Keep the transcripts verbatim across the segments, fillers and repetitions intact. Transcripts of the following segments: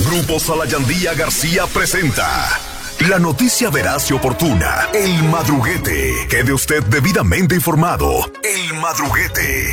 Grupo Salayandía García presenta la noticia veraz y oportuna, El Madruguete. Quede usted debidamente informado. El Madruguete.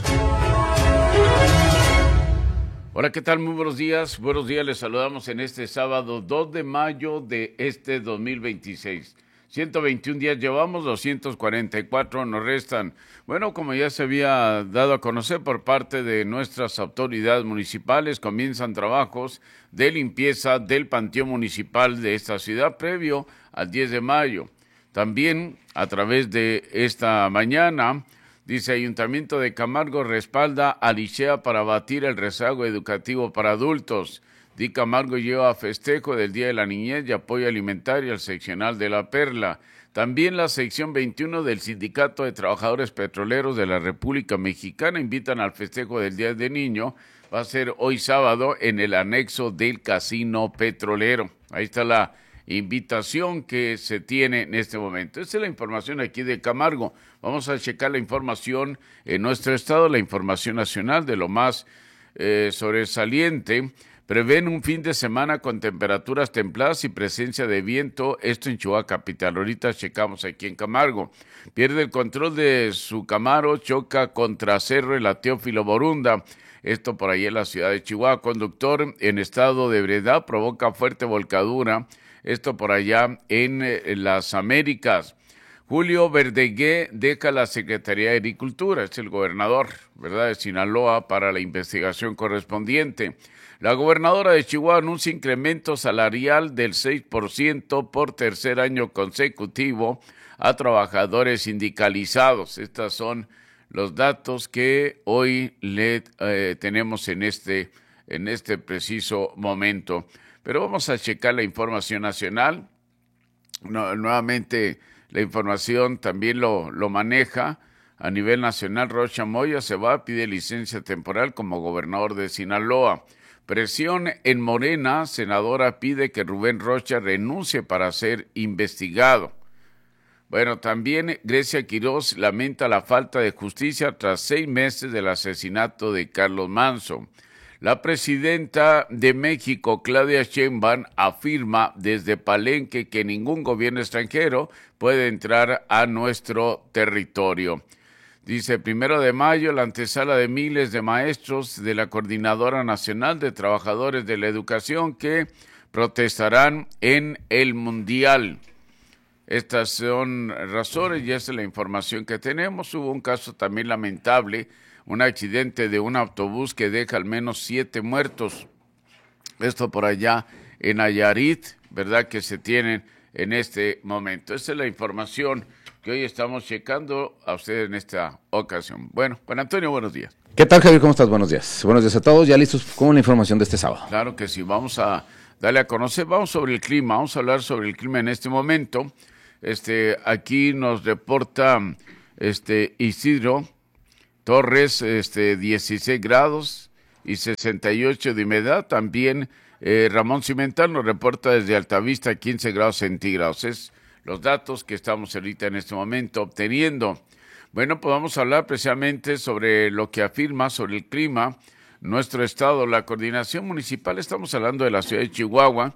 Hola, ¿qué tal? Muy buenos días. Buenos días, les saludamos en este sábado dos de mayo de este dos mil veintiséis. ciento veintiún días llevamos, doscientos cuarenta y cuatro nos restan. Bueno, como ya se había dado a conocer por parte de nuestras autoridades municipales, comienzan trabajos de limpieza del panteón municipal de esta ciudad previo al diez de mayo. También, a través de esta mañana, dice Ayuntamiento de Camargo respalda a Licea para abatir el rezago educativo para adultos. Di Camargo lleva festejo del Día de la Niñez y apoyo alimentario al seccional de La Perla. También la sección veintiuno del Sindicato de Trabajadores Petroleros de la República Mexicana invitan al festejo del Día del Niño. Va a ser hoy sábado en el anexo del Casino Petrolero. Ahí está la invitación que se tiene en este momento. Esta es la información aquí de Camargo. Vamos a checar la información en nuestro estado, la información nacional de lo más eh, sobresaliente. Prevén un fin de semana con temperaturas templadas y presencia de viento, esto en Chihuahua capital. Ahorita checamos aquí en Camargo. Pierde el control de su Camaro, choca contra Cerro y la Teófilo Borunda. Esto por ahí en la ciudad de Chihuahua. Conductor en estado de ebriedad provoca fuerte volcadura. Esto por allá en, en las Américas. Julio Verdegué deja la Secretaría de Agricultura, es el gobernador, ¿verdad?, de Sinaloa para la investigación correspondiente. La gobernadora de Chihuahua anuncia incremento salarial del seis por ciento por tercer año consecutivo a trabajadores sindicalizados. Estos son los datos que hoy le eh, tenemos en este, en este preciso momento. Pero vamos a checar la información nacional. No, nuevamente la información también lo, lo maneja a nivel nacional. Rocha Moya se va, pide licencia temporal como gobernador de Sinaloa. Presión en Morena, senadora pide que Rubén Rocha renuncie para ser investigado. Bueno, también Grecia Quiroz lamenta la falta de justicia tras seis meses del asesinato de Carlos Manzo. La presidenta de México, Claudia Sheinbaum, afirma desde Palenque que ningún gobierno extranjero puede entrar a nuestro territorio. Dice, primero de mayo, la antesala de miles de maestros de la Coordinadora Nacional de Trabajadores de la Educación que protestarán en el Mundial. Estas son razones y esta es la información que tenemos. Hubo un caso también lamentable, un accidente de un autobús que deja al menos siete muertos. Esto por allá en Nayarit, ¿verdad?, que se tienen en este momento. Esta es la información que hoy estamos checando a ustedes en esta ocasión. Bueno, Juan Antonio, buenos días. ¿Qué tal, Javier? ¿Cómo estás? Buenos días. Buenos días a todos. Ya listos con la información de este sábado. Claro que sí. Vamos a darle a conocer. Vamos sobre el clima. Vamos a hablar sobre el clima en este momento. Este, aquí nos reporta este Isidro Torres, este, dieciséis grados y sesenta y ocho de humedad. También eh, Ramón Cimental nos reporta desde Altavista quince grados centígrados. Es los datos que estamos ahorita en este momento obteniendo. Bueno, pues vamos a hablar precisamente sobre lo que afirma sobre el clima nuestro estado, la coordinación municipal. Estamos hablando de la ciudad de Chihuahua.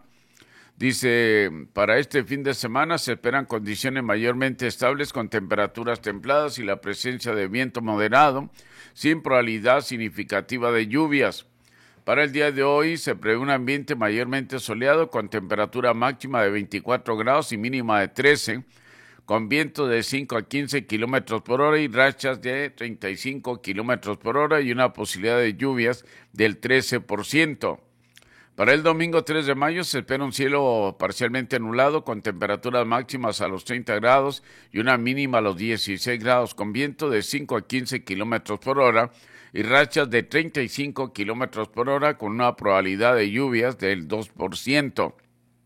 Dice, para este fin de semana se esperan condiciones mayormente estables con temperaturas templadas y la presencia de viento moderado, sin probabilidad significativa de lluvias. Para el día de hoy se prevé un ambiente mayormente soleado con temperatura máxima de veinticuatro grados y mínima de trece, con viento de cinco a quince kilómetros por hora y rachas de treinta y cinco kilómetros por hora y una posibilidad de lluvias del trece por ciento. Para el domingo tres de mayo se espera un cielo parcialmente nublado con temperaturas máximas a los treinta grados y una mínima a los dieciséis grados con viento de cinco a quince kilómetros por hora y rachas de treinta y cinco kilómetros por hora con una probabilidad de lluvias del dos por ciento.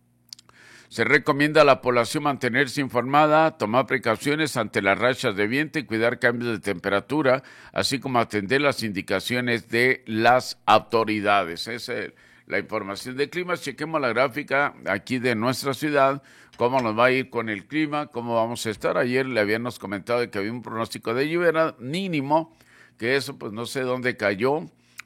Se recomienda a la población mantenerse informada, tomar precauciones ante las rachas de viento y cuidar cambios de temperatura, así como atender las indicaciones de las autoridades. Esa es la información de clima. Chequemos la gráfica aquí de nuestra ciudad, cómo nos va a ir con el clima, cómo vamos a estar. Ayer le habíamos comentado que había un pronóstico de lluvia mínimo, que eso pues no sé dónde cayó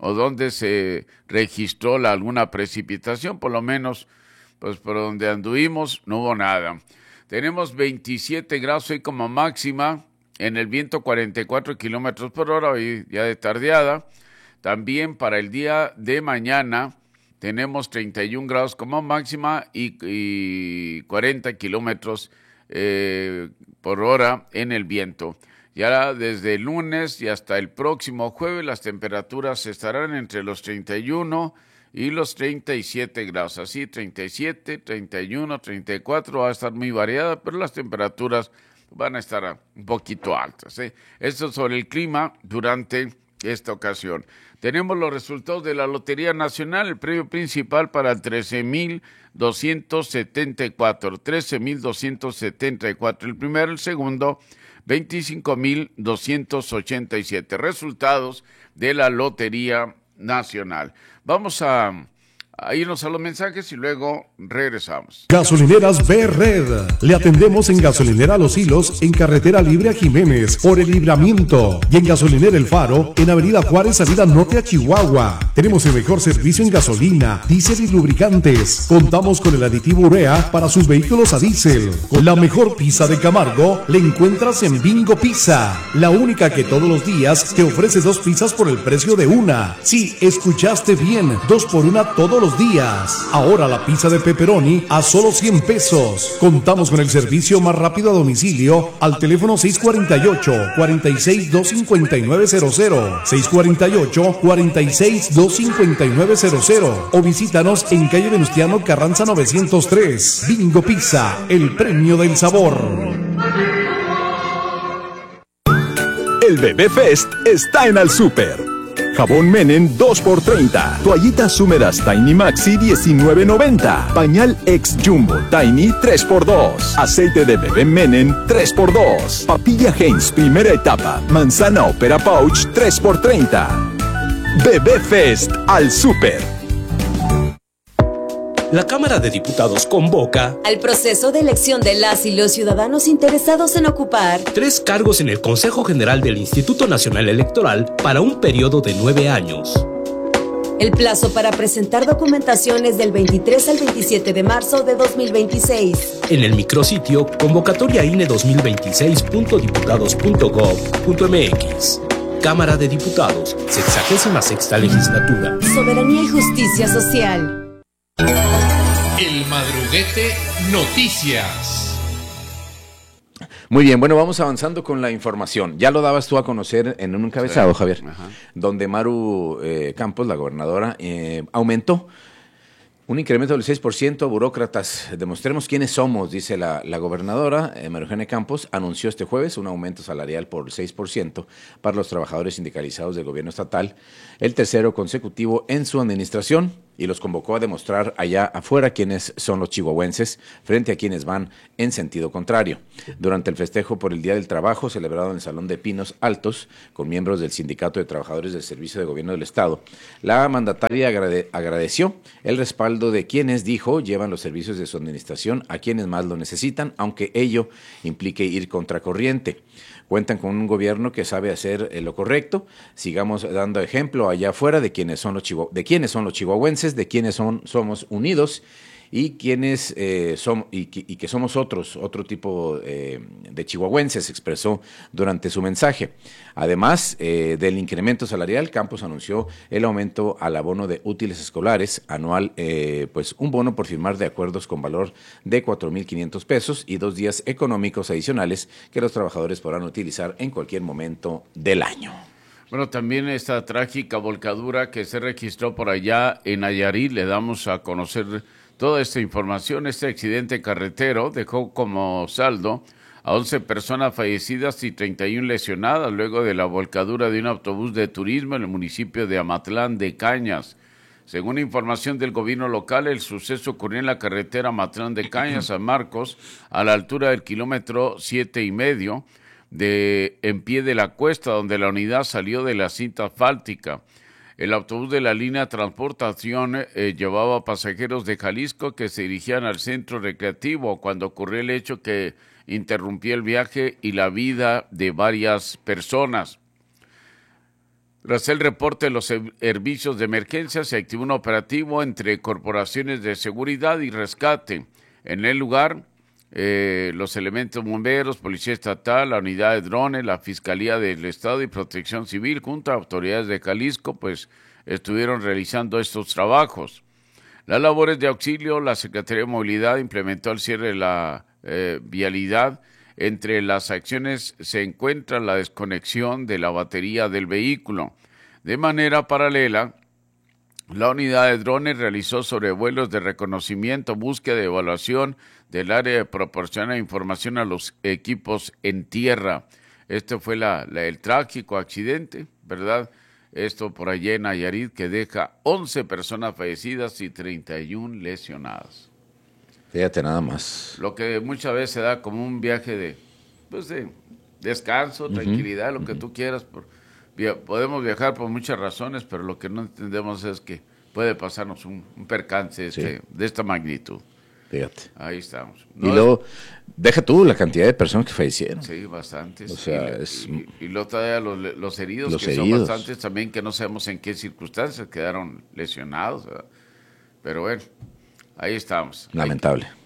o donde se registró la, alguna precipitación, por lo menos pues por donde anduvimos no hubo nada. Tenemos veintisiete grados hoy como máxima, en el viento cuarenta y cuatro kilómetros por hora, hoy ya de tardeada. También para el día de mañana tenemos treinta y un grados como máxima y, y cuarenta kilómetros eh, por hora en el viento. Ya desde el lunes y hasta el próximo jueves las temperaturas estarán entre los treinta y uno y los treinta y siete grados. Así, treinta y siete, treinta y uno, treinta y cuatro va a estar muy variada, pero las temperaturas van a estar un poquito altas, ¿eh? Esto sobre el clima durante esta ocasión. Tenemos los resultados de la Lotería Nacional, el premio principal para trece mil doscientos setenta y cuatro, trece mil doscientos setenta y cuatro, el primero, el segundo, veinticinco mil doscientos ochenta y siete. Resultados de la Lotería Nacional. Vamos a, a irnos a los mensajes y luego regresamos. Gasolineras B-Red. Le atendemos en Gasolinera Los Hilos, en Carretera Libre a Jiménez, por el Libramiento. Y en Gasolinera El Faro, en Avenida Juárez, salida norte a Chihuahua. Tenemos el mejor servicio en gasolina, diésel y lubricantes. Contamos con el aditivo urea para sus vehículos a diésel. Con la mejor pizza de Camargo, le encuentras en Bingo Pizza. La única que todos los días te ofrece dos pizzas por el precio de una. Sí, escuchaste bien, dos por una todos los días. Ahora la pizza de pepperoni a solo cien pesos. Contamos con el servicio más rápido a domicilio al teléfono seis cuatro ocho, cuatro seis dos cinco nueve cero cero, seis cuatro ocho, cuatro seis dos cinco nueve cero cero, o visítanos en calle Venustiano Carranza novecientos tres. Bingo Pizza, el premio del sabor. El Bebé Fest está en Al Super. Jabón Menem dos por treinta. Toallitas húmedas Tiny Maxi diecinueve noventa. Pañal Ex Jumbo Tiny tres por dos. Aceite de bebé Menem tres por dos. Papilla Heinz primera etapa. Manzana Opera Pouch tres por treinta. Bebé Fest al Super. La Cámara de Diputados convoca al proceso de elección de las y los ciudadanos interesados en ocupar tres cargos en el Consejo General del Instituto Nacional Electoral para un periodo de nueve años. El plazo para presentar documentación es del veintitrés al veintisiete de marzo de dos mil veintiséis. En el micrositio convocatoria I N E dos mil veintiséis punto diputados punto gob punto m x. Cámara de Diputados, sexagésima sexta legislatura. Soberanía y justicia social. El Madruguete Noticias. Muy bien, bueno, vamos avanzando con la información. Ya lo dabas tú a conocer en un encabezado, sí, Javier, ajá, donde Maru eh, Campos, la gobernadora, eh, aumentó un incremento del seis por ciento. Burócratas, demostremos quiénes somos, dice la, la gobernadora. eh, María Eugenia Campos anunció este jueves un aumento salarial por seis por ciento para los trabajadores sindicalizados del gobierno estatal, el tercero consecutivo en su administración, y los convocó a demostrar allá afuera quiénes son los chihuahuenses frente a quienes van en sentido contrario. Durante el festejo por el Día del Trabajo, celebrado en el Salón de Pinos Altos, con miembros del Sindicato de Trabajadores del Servicio de Gobierno del Estado, la mandataria agrade- agradeció el respaldo de quienes, dijo, llevan los servicios de su administración a quienes más lo necesitan, aunque ello implique ir contracorriente. Cuentan con un gobierno que sabe hacer eh, lo correcto. Sigamos dando ejemplo allá afuera de quiénes son los chihu- de quiénes son los chihuahuenses, de quiénes son somos unidos y quienes eh, son y que, y que somos otros otro tipo eh, de chihuahuenses, expresó durante su mensaje. Además eh, del incremento salarial, Campos anunció el aumento al abono de útiles escolares anual, eh, pues un bono por firmar de acuerdos con valor de cuatro mil quinientos pesos y dos días económicos adicionales que los trabajadores podrán utilizar en cualquier momento del año. Bueno, también esta trágica volcadura que se registró por allá en Nayarit, le damos a conocer toda esta información. Este accidente carretero dejó como saldo a once personas fallecidas y treinta y una lesionadas luego de la volcadura de un autobús de turismo en el municipio de Amatlán de Cañas. Según información del gobierno local, el suceso ocurrió en la carretera Amatlán de Cañas, San Marcos, a la altura del kilómetro siete y medio, de en pie de la cuesta, donde la unidad salió de la cinta asfáltica. El autobús de la línea Transportación eh, llevaba pasajeros de Jalisco que se dirigían al centro recreativo cuando ocurrió el hecho que interrumpió el viaje y la vida de varias personas. Tras el reporte de los servicios de emergencia, se activó un operativo entre corporaciones de seguridad y rescate. En el lugar, eh, los elementos bomberos, Policía Estatal, la Unidad de Drones, la Fiscalía del Estado y Protección Civil, junto a autoridades de Jalisco, pues estuvieron realizando estos trabajos. Las labores de auxilio, la Secretaría de Movilidad implementó el cierre de la eh, vialidad. Entre las acciones se encuentra la desconexión de la batería del vehículo. De manera paralela, la unidad de drones realizó sobrevuelos de reconocimiento, búsqueda y evaluación del área de proporcionar información a los equipos en tierra. Este fue la, la, el trágico accidente, ¿verdad? Esto por allá en Nayarit, que deja once personas fallecidas y treinta y una lesionadas. Fíjate nada más. Lo que muchas veces se da como un viaje de, pues de descanso, uh-huh, tranquilidad, lo uh-huh. que tú quieras. Por, via, podemos viajar por muchas razones, pero lo que no entendemos es que puede pasarnos un, un percance este, sí. de esta magnitud. Fíjate. Ahí estamos. No y es, luego, deja tú la cantidad de personas que fallecieron. Sí, bastantes. O sea, y, es... y, y luego todavía los, los heridos, los que heridos. son bastantes también, que no sabemos en qué circunstancias quedaron lesionados, ¿verdad? Pero bueno, ahí estamos. Lamentable. Ahí.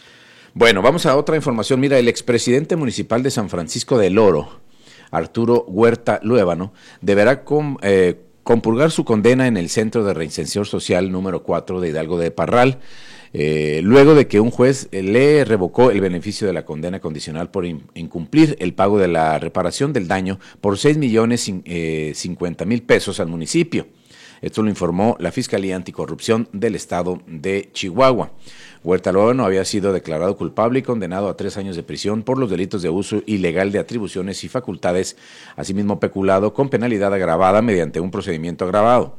Bueno, vamos a otra información. Mira, el expresidente municipal de San Francisco del Oro, Arturo Huerta Luébano, deberá com, eh, compurgar su condena en el Centro de Reinserción Social número cuatro de Hidalgo de Parral, eh, luego de que un juez eh, le revocó el beneficio de la condena condicional por in, incumplir el pago de la reparación del daño por seis millones cincuenta mil pesos al municipio. Esto lo informó la Fiscalía Anticorrupción del Estado de Chihuahua. Huerta Luébano había sido declarado culpable y condenado a tres años de prisión por los delitos de uso ilegal de atribuciones y facultades, asimismo peculado con penalidad agravada mediante un procedimiento agravado.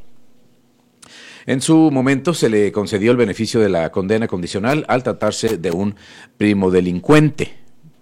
En su momento se le concedió el beneficio de la condena condicional al tratarse de un primodelincuente.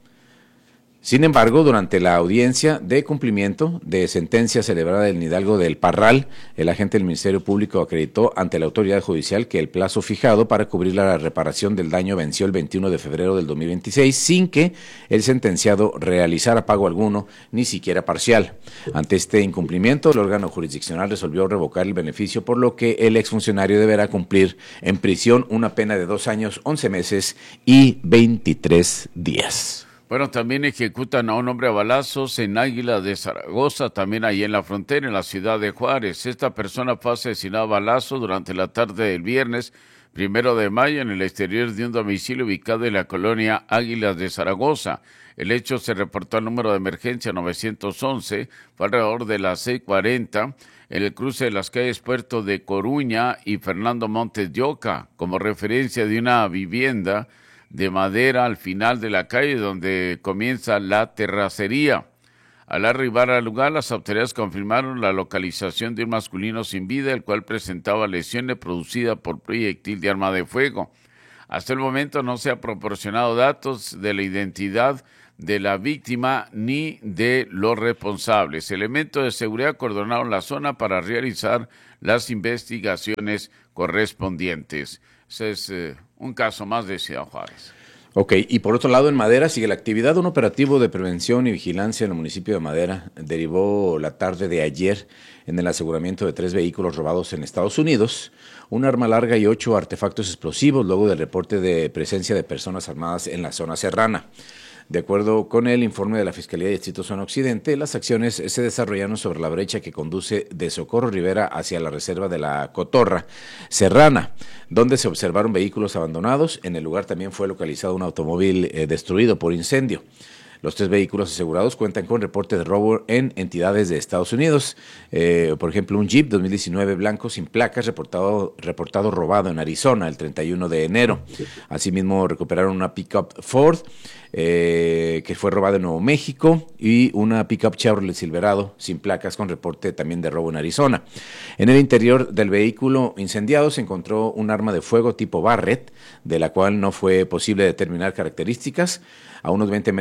Sin embargo, durante la audiencia de cumplimiento de sentencia celebrada en Hidalgo del Parral, el agente del Ministerio Público acreditó ante la autoridad judicial que el plazo fijado para cubrir la reparación del daño venció el veintiuno de febrero del dos mil veintiséis, sin que el sentenciado realizara pago alguno, ni siquiera parcial. Ante este incumplimiento, el órgano jurisdiccional resolvió revocar el beneficio, por lo que el exfuncionario deberá cumplir en prisión una pena de dos años, once meses y veintitrés días. Bueno, también ejecutan a un hombre a balazos en Águila de Zaragoza, también ahí en la frontera, en la ciudad de Juárez. Esta persona fue asesinada a balazos durante la tarde del viernes, primero de mayo, en el exterior de un domicilio ubicado en la colonia Águilas de Zaragoza. El hecho se reportó al número de emergencia nueve once, fue alrededor de las seis cuarenta, en el cruce de las calles Puerto de Coruña y Fernando Montes de Oca, como referencia de una vivienda de madera al final de la calle donde comienza la terracería. Al arribar al lugar, las autoridades confirmaron la localización de un masculino sin vida, el cual presentaba lesiones producidas por proyectil de arma de fuego. Hasta el momento no se ha proporcionado datos de la identidad de la víctima ni de los responsables. Elementos de seguridad acordonaron la zona para realizar las investigaciones correspondientes. Ese es eh, un caso más de Ciudad Juárez. Ok, y por otro lado, en Madera sigue la actividad. Un operativo de prevención y vigilancia en el municipio de Madera derivó la tarde de ayer en el aseguramiento de tres vehículos robados en Estados Unidos, un arma larga y ocho artefactos explosivos, luego del reporte de presencia de personas armadas en la zona serrana. De acuerdo con el informe de la Fiscalía de Distrito Zona Occidente, las acciones se desarrollaron sobre la brecha que conduce de Socorro Rivera hacia la reserva de la Cotorra Serrana, donde se observaron vehículos abandonados. En el lugar también fue localizado un automóvil eh, destruido por incendio. Los tres vehículos asegurados cuentan con reporte de robo en entidades de Estados Unidos. Eh, por ejemplo, un Jeep dos mil diecinueve blanco sin placas reportado, reportado robado en Arizona el treinta y uno de enero. Asimismo, recuperaron una pickup Ford eh, que fue robada en Nuevo México y una pickup Chevrolet Silverado sin placas con reporte también de robo en Arizona. En el interior del vehículo incendiado se encontró un arma de fuego tipo Barrett, de la cual no fue posible determinar características. A unos veinte metros del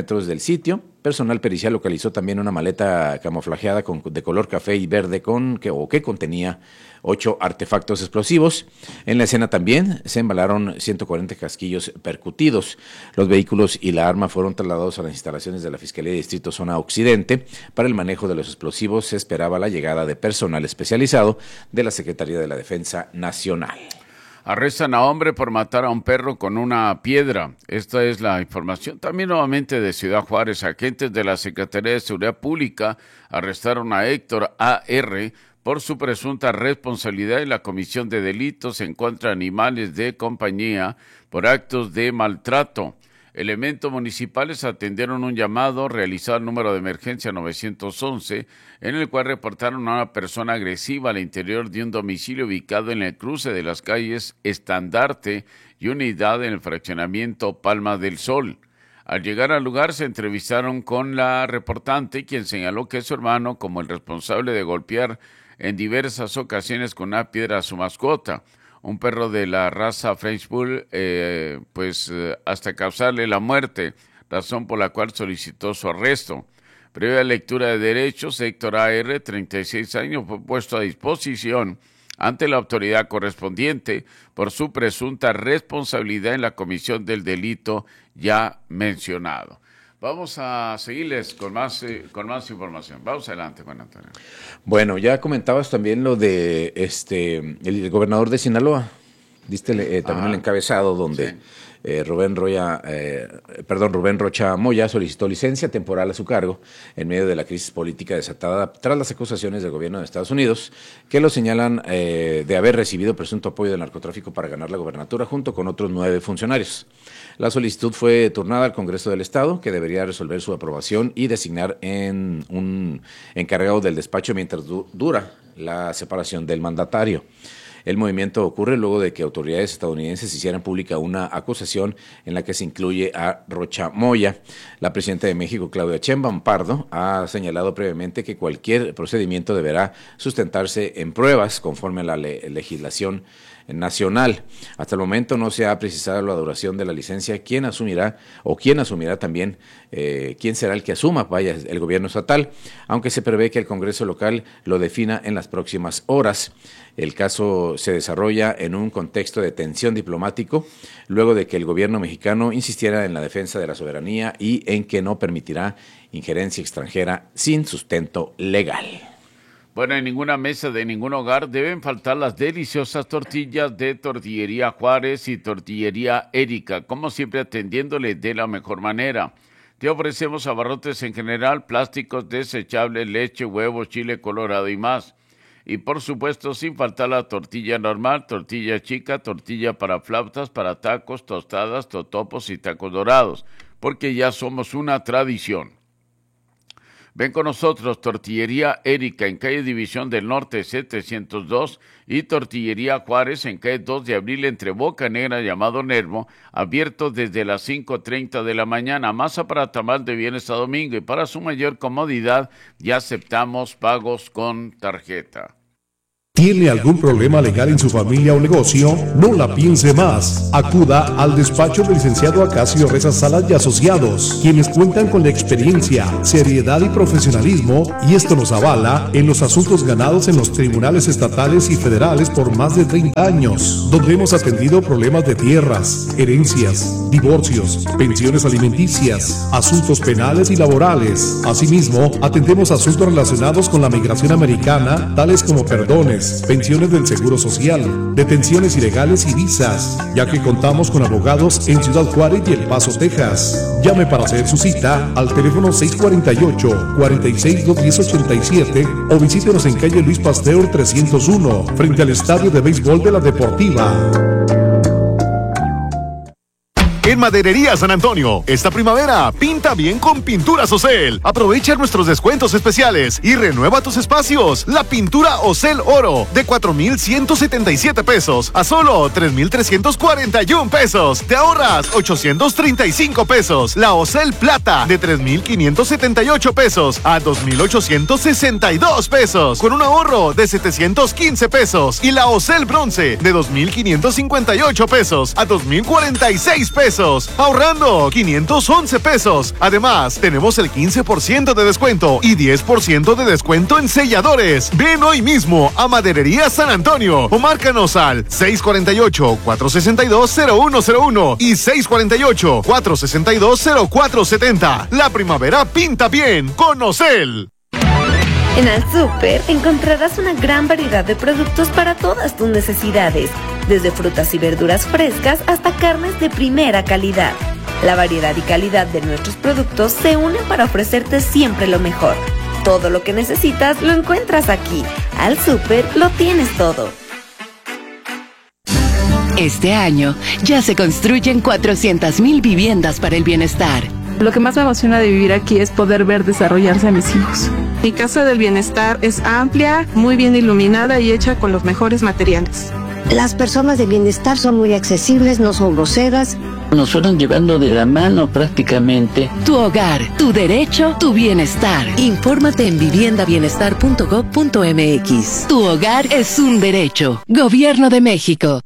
sitio. Personal pericial localizó también una maleta camuflajeada con, de color café y verde con que, o que contenía ocho artefactos explosivos. En la escena también se embalaron ciento cuarenta casquillos percutidos. Los vehículos y la arma fueron trasladados a las instalaciones de la Fiscalía de Distrito Zona Occidente. Para el manejo de los explosivos se esperaba la llegada de personal especializado de la Secretaría de la Defensa Nacional. Arrestan a hombre por matar a un perro con una piedra. Esta es la información también nuevamente de Ciudad Juárez. Agentes de la Secretaría de Seguridad Pública arrestaron a Héctor A R por su presunta responsabilidad en la comisión de delitos en contra de animales de compañía por actos de maltrato. Elementos municipales atendieron un llamado realizado al número de emergencia nueve once, en el cual reportaron a una persona agresiva al interior de un domicilio ubicado en el cruce de las calles Estandarte y Unidad en el fraccionamiento Palma del Sol. Al llegar al lugar se entrevistaron con la reportante, quien señaló que es su hermano como el responsable de golpear en diversas ocasiones con una piedra a su mascota, un perro de la raza French Bull, eh, pues eh, hasta causarle la muerte, razón por la cual solicitó su arresto. Previa lectura de derechos, Héctor A R, treinta y seis años, fue puesto a disposición ante la autoridad correspondiente por su presunta responsabilidad en la comisión del delito ya mencionado. Vamos a seguirles con más, eh, con más información. Vamos adelante, Juan Antonio. Bueno, ya comentabas también lo de este el gobernador de Sinaloa. Diste eh, también ah, el encabezado donde sí. eh, Rubén Roya, eh, perdón, Rubén Rocha Moya solicitó licencia temporal a su cargo en medio de la crisis política desatada tras las acusaciones del gobierno de Estados Unidos que lo señalan eh, de haber recibido presunto apoyo del narcotráfico para ganar la gobernatura junto con otros nueve funcionarios. La solicitud fue turnada al Congreso del Estado, que debería resolver su aprobación y designar en un encargado del despacho mientras du- dura la separación del mandatario. El movimiento ocurre luego de que autoridades estadounidenses hicieran pública una acusación en la que se incluye a Rocha Moya. La presidenta de México, Claudia Sheinbaum Pardo, ha señalado previamente que cualquier procedimiento deberá sustentarse en pruebas conforme a la le- legislación nacional. Hasta el momento no se ha precisado la duración de la licencia, quién asumirá o quién asumirá también, eh, quién será el que asuma, vaya, el gobierno estatal, aunque se prevé que el Congreso local lo defina en las próximas horas. El caso se desarrolla en un contexto de tensión diplomático, luego de que el gobierno mexicano insistiera en la defensa de la soberanía y en que no permitirá injerencia extranjera sin sustento legal. Bueno, en ninguna mesa de ningún hogar deben faltar las deliciosas tortillas de Tortillería Juárez y Tortillería Erika, como siempre atendiéndole de la mejor manera. Te ofrecemos abarrotes en general, plásticos, desechables, leche, huevos, chile colorado y más. Y por supuesto, sin faltar la tortilla normal, tortilla chica, tortilla para flautas, para tacos, tostadas, totopos y tacos dorados, porque ya somos una tradición. Ven con nosotros, Tortillería Erika en calle División del Norte setecientos dos y Tortillería Juárez en calle dos de abril entre Boca Negra llamado Nervo, abierto desde las cinco treinta de la mañana, masa para tamal de viernes a domingo y para su mayor comodidad ya aceptamos pagos con tarjeta. ¿Tiene algún problema legal en su familia o negocio? No la piense más. Acuda al despacho del licenciado Acacio Reza Salas y Asociados, quienes cuentan con la experiencia, seriedad y profesionalismo, y esto nos avala en los asuntos ganados en los tribunales estatales y federales por más de treinta años, donde hemos atendido problemas de tierras, herencias, divorcios, pensiones alimenticias, asuntos penales y laborales. Asimismo, atendemos asuntos relacionados con la migración americana, tales como perdones, pensiones del Seguro Social, detenciones ilegales y visas, ya que contamos con abogados en Ciudad Juárez y El Paso, Texas. Llame para hacer su cita al teléfono seis cuatro ocho, cuatro seis, dos uno cero, ocho siete o visítenos en calle Luis Pasteur trescientos uno, frente al Estadio de Béisbol de la Deportiva. En Maderería San Antonio, esta primavera, pinta bien con Pinturas Ocel. Aprovecha nuestros descuentos especiales y renueva tus espacios. La pintura Ocel Oro, de cuatro mil ciento setenta y siete pesos a solo tres mil trescientos cuarenta y uno pesos. Te ahorras ochocientos treinta y cinco pesos. La Ocel Plata, de tres mil quinientos setenta y ocho pesos a dos mil ochocientos sesenta y dos pesos, con un ahorro de setecientos quince pesos. Y la Ocel Bronce, de dos mil quinientos cincuenta y ocho pesos a dos mil cuarenta y seis pesos. pesos, ahorrando quinientos once pesos. Además, tenemos el quince por ciento de descuento y diez por ciento de descuento en selladores. Ven hoy mismo a Maderería San Antonio o márcanos al seis cuatro ocho, cuatro seis dos, cero uno cero uno y seis cuatro ocho, cuatro seis dos, cero cuatro siete cero. La primavera pinta bien con Ocel. En Al Súper encontrarás una gran variedad de productos para todas tus necesidades, desde frutas y verduras frescas hasta carnes de primera calidad. La variedad y calidad de nuestros productos se unen para ofrecerte siempre lo mejor. Todo lo que necesitas lo encuentras aquí. Al Súper lo tienes todo. Este año ya se construyen cuatrocientas mil viviendas para el bienestar. Lo que más me emociona de vivir aquí es poder ver desarrollarse a mis hijos. Mi casa del bienestar es amplia, muy bien iluminada y hecha con los mejores materiales. Las personas de bienestar son muy accesibles, no son groseras. Nos fueron llevando de la mano prácticamente. Tu hogar, tu derecho, tu bienestar. Infórmate en vivienda bienestar punto gob punto eme equis. Tu hogar es un derecho. Gobierno de México.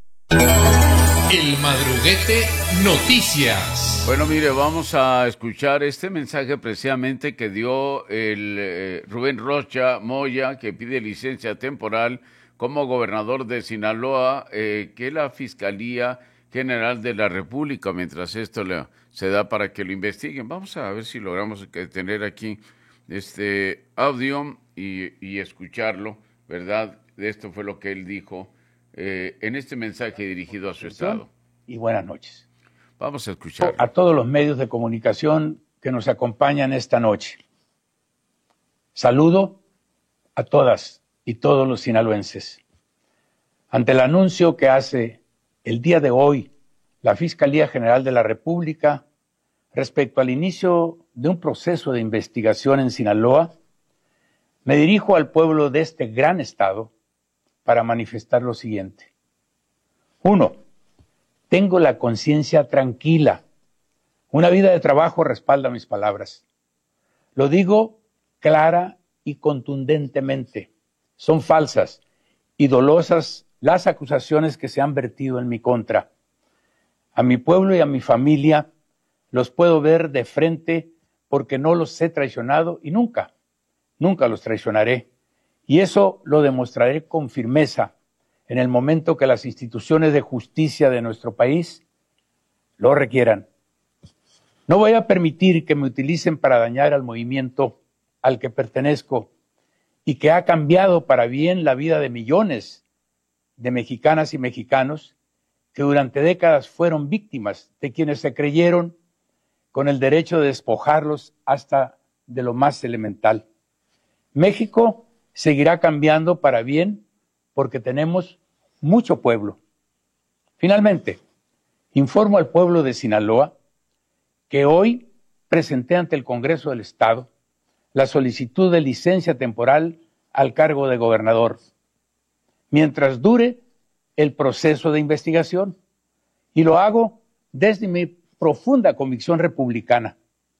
El Madruguete Noticias. Bueno, mire, vamos a escuchar este mensaje precisamente que dio el eh, Rubén Rocha Moya, que pide licencia temporal como gobernador de Sinaloa, eh, que la Fiscalía General de la República, mientras esto le, se da para que lo investiguen. Vamos a ver si logramos tener aquí este audio y, y escucharlo, ¿verdad? Esto fue lo que él dijo eh, en este mensaje dirigido a su estado. Y buenas noches. Vamos a escuchar. A todos los medios de comunicación que nos acompañan esta noche. Saludo a todas y todos los sinaloenses. Ante el anuncio que hace el día de hoy la Fiscalía General de la República respecto al inicio de un proceso de investigación en Sinaloa, me dirijo al pueblo de este gran estado para manifestar lo siguiente. Uno, tengo la conciencia tranquila. Una vida de trabajo respalda mis palabras. Lo digo clara y contundentemente. Son falsas y dolosas las acusaciones que se han vertido en mi contra. A mi pueblo y a mi familia los puedo ver de frente porque no los he traicionado y nunca, nunca los traicionaré. Y eso lo demostraré con firmeza en el momento que las instituciones de justicia de nuestro país lo requieran. No voy a permitir que me utilicen para dañar al movimiento al que pertenezco y que ha cambiado para bien la vida de millones de mexicanas y mexicanos que durante décadas fueron víctimas de quienes se creyeron con el derecho de despojarlos hasta de lo más elemental. México seguirá cambiando para bien porque tenemos mucho pueblo. Finalmente, informo al pueblo de Sinaloa que hoy presenté ante el Congreso del Estado la solicitud de licencia temporal al cargo de gobernador, mientras dure el proceso de investigación, y lo hago desde mi profunda convicción republicana.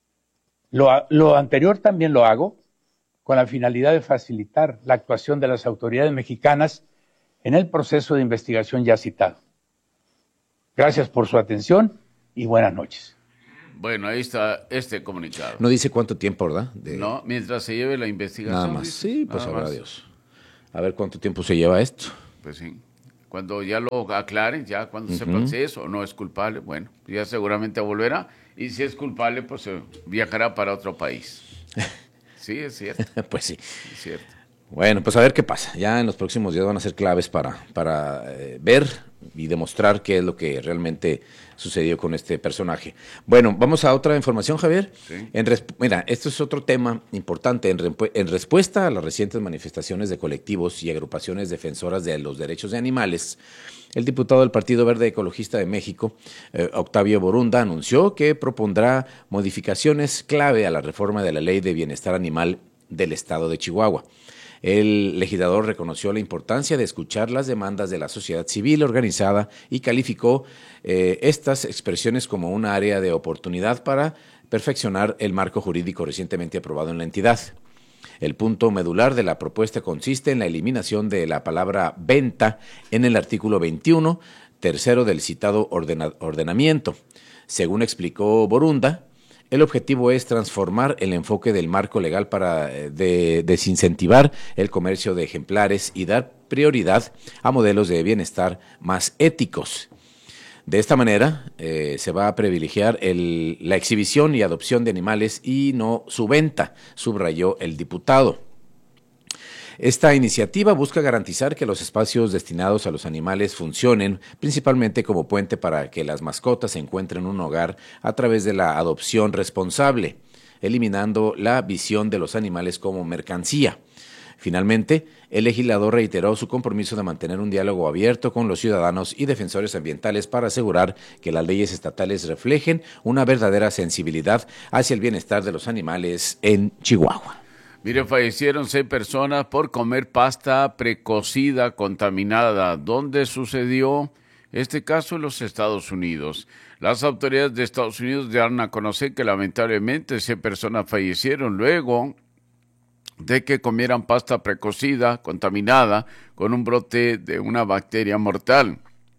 Lo, lo anterior también lo hago con la finalidad de facilitar la actuación de las autoridades mexicanas en el proceso de investigación ya citado. Gracias por su atención y buenas noches. Bueno, ahí está este comunicado. No dice cuánto tiempo, ¿verdad? De... No, mientras se lleve la investigación. Nada más, dice, sí, pues nada sabrá más. Dios. A ver cuánto tiempo se lleva esto. Pues sí. Cuando ya lo aclaren, ya cuando Uh-huh. sepan si es o no es culpable, bueno, ya seguramente volverá. Y si es culpable, pues eh, viajará para otro país. Sí, es cierto. Pues sí. Es cierto. Bueno, pues a ver qué pasa. Ya en los próximos días van a ser claves para, para eh, ver y demostrar qué es lo que realmente sucedió con este personaje. Bueno, vamos a otra información, Javier. Sí. En resp- mira, esto es otro tema importante. En, re- en respuesta a las recientes manifestaciones de colectivos y agrupaciones defensoras de los derechos de animales, el diputado del Partido Verde Ecologista de México, eh, Octavio Borunda, anunció que propondrá modificaciones clave a la reforma de la Ley de Bienestar Animal del Estado de Chihuahua. El legislador reconoció la importancia de escuchar las demandas de la sociedad civil organizada y calificó eh, estas expresiones como un área de oportunidad para perfeccionar el marco jurídico recientemente aprobado en la entidad. El punto medular de la propuesta consiste en la eliminación de la palabra venta en el artículo veintiuno, tercero del citado ordena- ordenamiento. Según explicó Borunda, el objetivo es transformar el enfoque del marco legal para de, desincentivar el comercio de ejemplares y dar prioridad a modelos de bienestar más éticos. De esta manera, eh, se va a privilegiar el, la exhibición y adopción de animales y no su venta, subrayó el diputado. Esta iniciativa busca garantizar que los espacios destinados a los animales funcionen principalmente como puente para que las mascotas encuentren un hogar a través de la adopción responsable, eliminando la visión de los animales como mercancía. Finalmente, el legislador reiteró su compromiso de mantener un diálogo abierto con los ciudadanos y defensores ambientales para asegurar que las leyes estatales reflejen una verdadera sensibilidad hacia el bienestar de los animales en Chihuahua. Mire, fallecieron seis personas por comer pasta precocida contaminada. ¿Dónde sucedió este caso? En los Estados Unidos. Las autoridades de Estados Unidos dieron a conocer que lamentablemente seis personas fallecieron luego de que comieran pasta precocida contaminada con un brote de una bacteria mortal.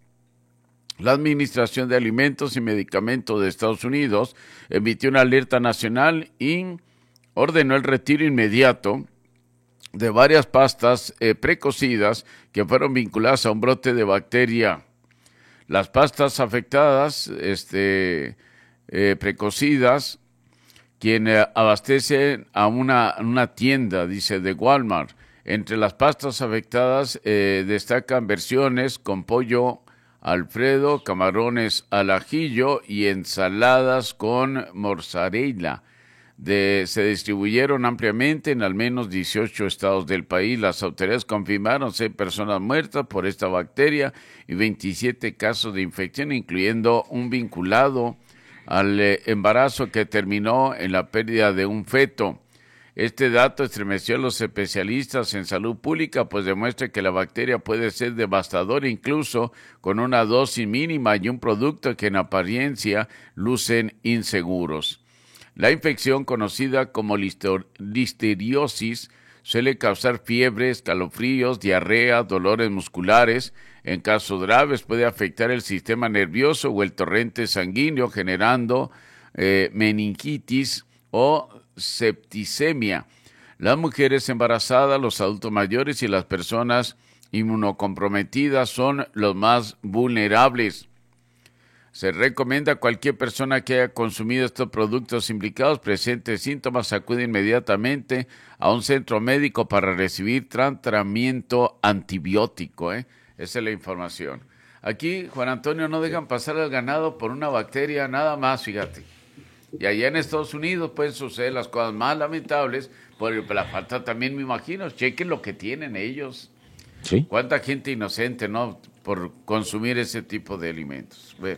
La Administración de Alimentos y Medicamentos de Estados Unidos emitió una alerta nacional y ordenó el retiro inmediato de varias pastas eh, precocidas que fueron vinculadas a un brote de bacteria. Las pastas afectadas, este, eh, precocidas, quien eh, abastece a una, una tienda, dice, de Walmart. Entre las pastas afectadas eh, destacan versiones con pollo Alfredo, camarones al ajillo y ensaladas con mozzarella. De, se distribuyeron ampliamente en al menos dieciocho estados del país. Las autoridades confirmaron seis personas muertas por esta bacteria y veintisiete casos de infección, incluyendo un vinculado al eh, embarazo que terminó en la pérdida de un feto. Este dato estremeció a los especialistas en salud pública, pues demuestra que la bacteria puede ser devastadora incluso con una dosis mínima y un producto que en apariencia lucen inseguros. La infección, conocida como lister- listeriosis, suele causar fiebre, escalofríos, diarrea, dolores musculares. En casos graves puede afectar el sistema nervioso o el torrente sanguíneo, generando eh, meningitis o septicemia. Las mujeres embarazadas, los adultos mayores y las personas inmunocomprometidas son los más vulnerables. Se recomienda a cualquier persona que haya consumido estos productos implicados, presente síntomas, acude inmediatamente a un centro médico para recibir tratamiento antibiótico. ¿eh? Esa es la información. Aquí, Juan Antonio, no dejan pasar al ganado por una bacteria nada más, fíjate. Y allá en Estados Unidos pueden suceder las cosas más lamentables por la falta también, me imagino. Chequen lo que tienen ellos. Sí. Cuánta gente inocente, ¿no?, por consumir ese tipo de alimentos. Bueno.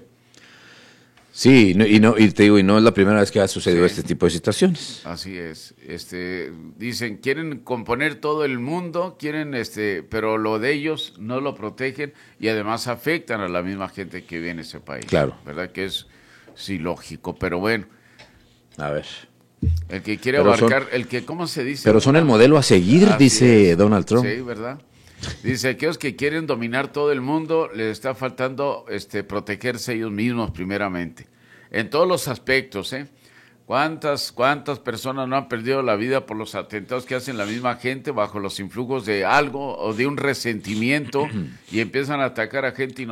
Sí, no, y no y te digo, y no es la primera vez que ha sucedido Sí. este tipo de situaciones. Así es. Este, dicen, quieren componer todo el mundo, quieren este, pero lo de ellos no lo protegen y además afectan a la misma gente que vive en ese país. Claro. ¿Verdad? Que es sí lógico, pero bueno. A ver. El que quiere Pero abarcar, son- el que, ¿cómo se dice? Pero son el modelo a seguir, Así dice es. Donald Trump. Sí, ¿verdad? Dice, aquellos que quieren dominar todo el mundo, les está faltando este, protegerse ellos mismos primeramente. En todos los aspectos, ¿eh? ¿Cuántas, cuántas personas no han perdido la vida por los atentados que hacen la misma gente bajo los influjos de algo o de un resentimiento y empiezan a atacar a gente inocente?